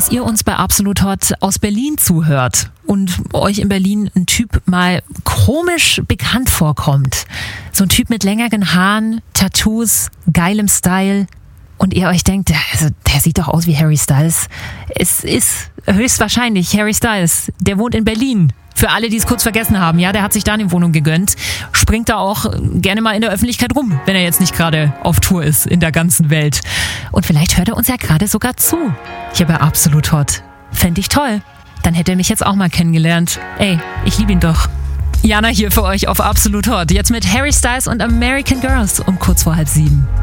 falls ihr uns bei Absolut Hot aus Berlin zuhört und euch in Berlin ein Typ mal komisch bekannt vorkommt. So ein Typ mit längeren Haaren, Tattoos, geilem Style und ihr euch denkt, also der sieht doch aus wie Harry Styles. Es ist höchstwahrscheinlich Harry Styles. Der wohnt in Berlin. Für alle, die es kurz vergessen haben, ja, der hat sich da eine Wohnung gegönnt. Springt da auch gerne mal in der Öffentlichkeit rum, wenn er jetzt nicht gerade auf Tour ist in der ganzen Welt. Und vielleicht hört er uns ja gerade sogar zu. Hier bei Absolut Hot. Fände ich toll. Dann hätte er mich jetzt auch mal kennengelernt. Ey, ich liebe ihn doch. Jana hier für euch auf Absolut Hot. Jetzt mit Harry Styles und American Girls um kurz vor 6:30.